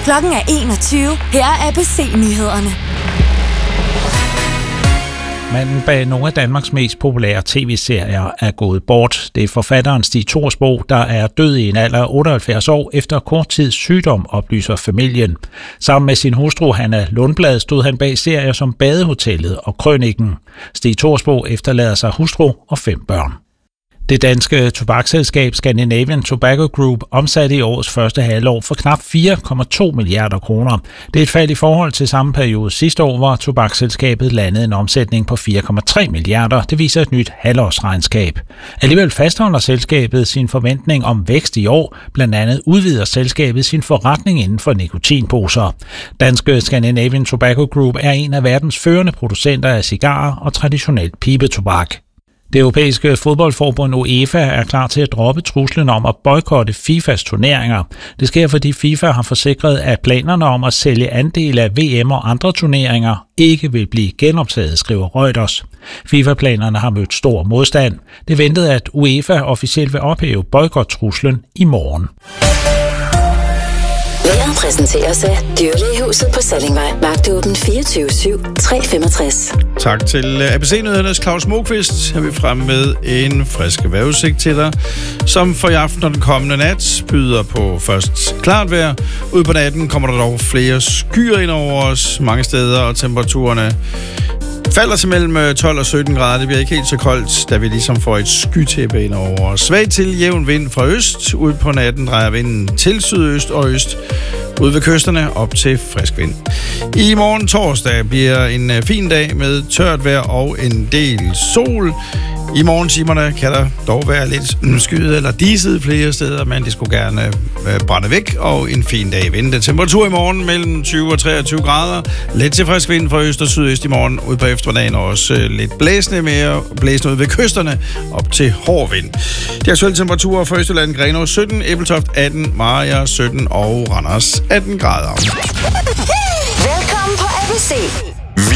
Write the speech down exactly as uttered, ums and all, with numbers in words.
Klokken er enogtyve. Her er A B C-nyhederne. Manden bag nogle af Danmarks mest populære tv-serier er gået bort. Det er forfatteren Stig Thorsbo, der er død i en alder af otteoghalvfjerds år efter kort tids sygdom, oplyser familien. Sammen med sin hustru Hanna Lundblad stod han bag serier som Badehotellet og Krøniken. Stig Thorsbo efterlader sig hustru og fem børn. Det danske tobaksselskab Scandinavian Tobacco Group omsatte i årets første halvår for knap fire komma to milliarder kroner. Det er et fald i forhold til samme periode sidste år, hvor tobaksselskabet landede en omsætning på fire komma tre milliarder. Det viser et nyt halvårsregnskab. Alligevel fastholder selskabet sin forventning om vækst i år. Blandt andet udvider selskabet sin forretning inden for nikotinposer. Danske Scandinavian Tobacco Group er en af verdens førende producenter af cigarer og traditionelt pibetobak. Det europæiske fodboldforbund UEFA er klar til at droppe truslen om at boykotte FIFAs turneringer. Det sker, fordi FIFA har forsikret, at planerne om at sælge andele af V M og andre turneringer ikke vil blive genoptaget, skriver Reuters. FIFA-planerne har mødt stor modstand. Det ventede, at UEFA officielt vil ophæve boykot-truslen i morgen. Vejret præsenteres af Dyrlægehuset på Sallingvej. Vagtåbent fireogtyve syv tre femogtres. Tak til A B C-nyhedernes Claus Mokvist. Her er vi fremme med en frisk vejrudsigt til dig, som for i aften og den kommende nat byder på først klart vejr. Ude på natten kommer der dog flere skyer ind over os mange steder, og temperaturerne falder til mellem tolv og sytten grader. Det bliver ikke helt så koldt, da vi ligesom får et skytæppe ind over. Svag til jævn vind fra øst. Ude på natten drejer vinden til sydøst og øst. Ude ved kysterne op til frisk vind. I morgen torsdag bliver en fin dag med tørt vejr og en del sol. I morgentimerne kan der dog være lidt skyet eller diset flere steder, men det skulle gerne brænde væk, og en fin dag vente. Temperatur i morgen mellem tyve og treogtyve grader. Lidt til frisk vind fra øst og sydøst i morgen. Ude på eftermiddagen også lidt blæsende, mere blæsende ude ved kysterne op til hård vind. De aktuelle temperaturer for Østjylland: Grenaa sytten, Ebeltoft atten, Mariager sytten og Randers atten grader. Velkommen på A B C.